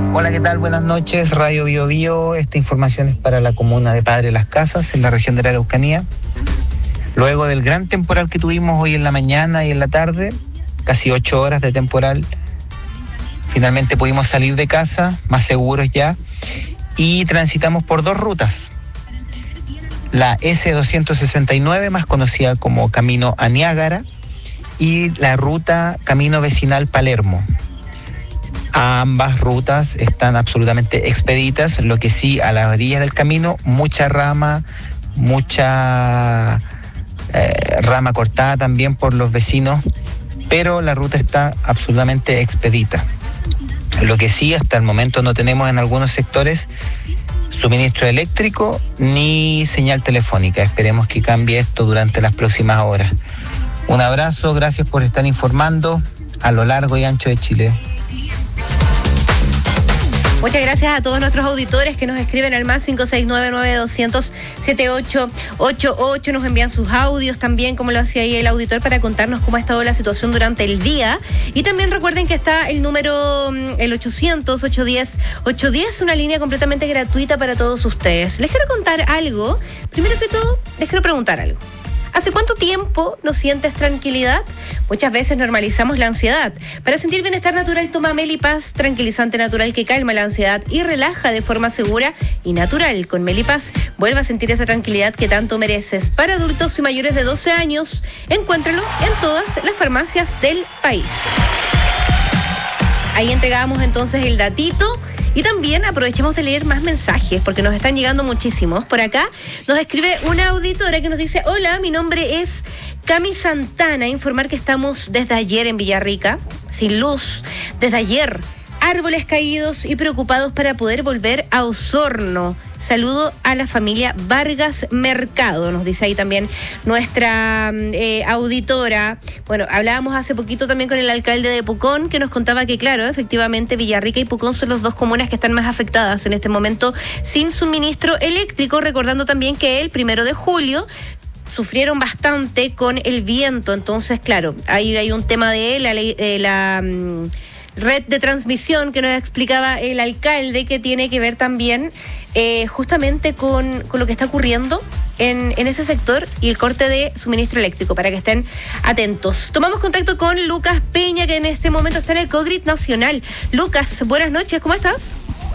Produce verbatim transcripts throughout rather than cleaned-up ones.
Hola, ¿qué tal? Buenas noches, Radio Bio Bio. Esta información es para la comuna de Padre Las Casas, en la región de la Araucanía. Luego del gran temporal que tuvimos hoy en la mañana y en la tarde, casi ocho horas de temporal, finalmente pudimos salir de casa, más seguros ya, y transitamos por dos rutas. La ese doscientos sesenta y nueve, más conocida como Camino a Niágara, y la ruta Camino Vecinal Palermo. Ambas rutas están absolutamente expeditas, lo que sí, a las orillas del camino, mucha rama, mucha eh, rama cortada también por los vecinos, pero la ruta está absolutamente expedita. Lo que sí, hasta el momento no tenemos en algunos sectores suministro eléctrico ni señal telefónica. Esperemos que cambie esto durante las próximas horas. Un abrazo, gracias por estar informando a lo largo y ancho de Chile. Muchas gracias a todos nuestros auditores que nos escriben al más cinco seis nueve nueve dos cero cero siete ocho ocho ocho, nos envían sus audios también, como lo hacía ahí el auditor, para contarnos cómo ha estado la situación durante el día. Y también recuerden que está el número, el ochocientos, ochocientos diez, ochocientos diez, una línea completamente gratuita para todos ustedes. Les quiero contar algo. Primero que todo, les quiero preguntar algo. ¿Hace cuánto tiempo no sientes tranquilidad? Muchas veces normalizamos la ansiedad. Para sentir bienestar natural, toma Melipaz, tranquilizante natural que calma la ansiedad y relaja de forma segura y natural. Con Melipaz, vuelve a sentir esa tranquilidad que tanto mereces. Para adultos y mayores de doce años, encuéntralo en todas las farmacias del país. Ahí entregamos entonces el datito. Y también aprovechemos de leer más mensajes, porque nos están llegando muchísimos. Por acá nos escribe una auditora que nos dice: hola, mi nombre es Cami Santana. Informar que estamos desde ayer en Villarrica, sin luz, desde ayer. Árboles caídos y preocupados para poder volver a Osorno. Saludo a la familia Vargas Mercado, nos dice ahí también nuestra eh, auditora. Bueno, hablábamos hace poquito también con el alcalde de Pucón, que nos contaba que, claro, efectivamente Villarrica y Pucón son las dos comunas que están más afectadas en este momento sin suministro eléctrico, recordando también que el primero de julio sufrieron bastante con el viento. Entonces, claro, ahí hay un tema de la ley, eh, la um, red de transmisión que nos explicaba el alcalde, que tiene que ver también eh, justamente con, con lo que está ocurriendo en, en ese sector y el corte de suministro eléctrico, para que estén atentos. Tomamos contacto con Lucas Peña, que en este momento está en el COGRIT Nacional. Lucas, buenas noches, ¿cómo estás?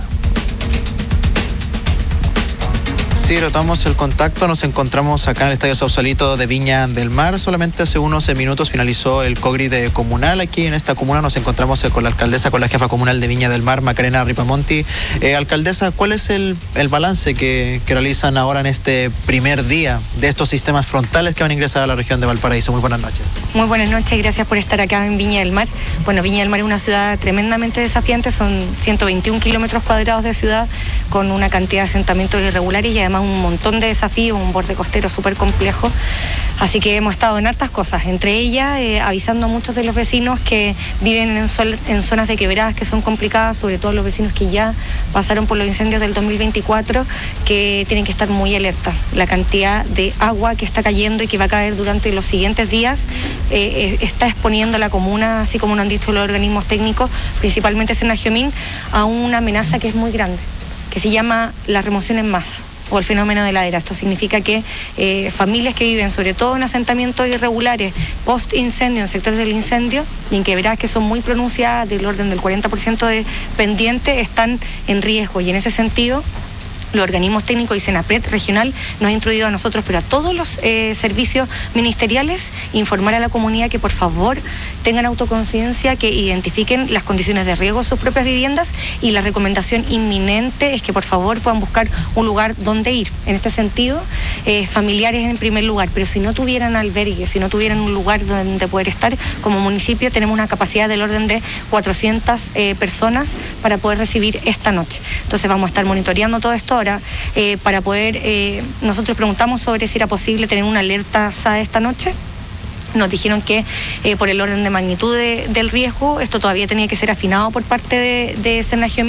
Sí, retomamos el contacto. Nos encontramos acá en el Estadio Sausalito de Viña del Mar. Solamente hace unos minutos finalizó el COGRIT comunal. Aquí en esta comuna nos encontramos con la alcaldesa, con la jefa comunal de Viña del Mar, Macarena Ripamonti. Eh, alcaldesa, ¿cuál es el, el balance que, que realizan ahora en este primer día de estos sistemas frontales que van a ingresar a la región de Valparaíso? Muy buenas noches. Muy buenas noches, gracias por estar acá en Viña del Mar. Bueno, Viña del Mar es una ciudad tremendamente desafiante, son ciento veintiún kilómetros cuadrados de ciudad, con una cantidad de asentamientos irregulares y además un montón de desafíos, un borde costero súper complejo. Así que hemos estado en hartas cosas, entre ellas eh, avisando a muchos de los vecinos que viven en, sol, en zonas de quebradas que son complicadas, sobre todo los vecinos que ya pasaron por los incendios del dos mil veinticuatro, que tienen que estar muy alerta. La cantidad de agua que está cayendo y que va a caer durante los siguientes días eh, está exponiendo a la comuna, así como nos han dicho los organismos técnicos, principalmente Senagiomín, a una amenaza que es muy grande, que se llama la remoción en masa, o el fenómeno de ladera. Esto significa que eh, familias que viven sobre todo en asentamientos irregulares, post incendio, en sectores del incendio y en quebradas que son muy pronunciadas, del orden del cuarenta por ciento de pendiente, están en riesgo. Y en ese sentido, los organismos técnicos y Senapred regional nos ha instruido a nosotros, pero a todos los eh, servicios ministeriales, informar a la comunidad que por favor tengan autoconciencia, que identifiquen las condiciones de riesgo de sus propias viviendas, y la recomendación inminente es que por favor puedan buscar un lugar donde ir. En este sentido, eh, familiares en primer lugar, pero si no tuvieran albergue, si no tuvieran un lugar donde poder estar, como municipio tenemos una capacidad del orden de cuatrocientas eh, personas para poder recibir esta noche. Entonces vamos a estar monitoreando todo esto ahora eh, para poder, eh, nosotros preguntamos sobre si era posible tener una alerta S A E esta noche. Nos dijeron que eh, por el orden de magnitud de, del riesgo, esto todavía tenía que ser afinado por parte de, de Senagiomín.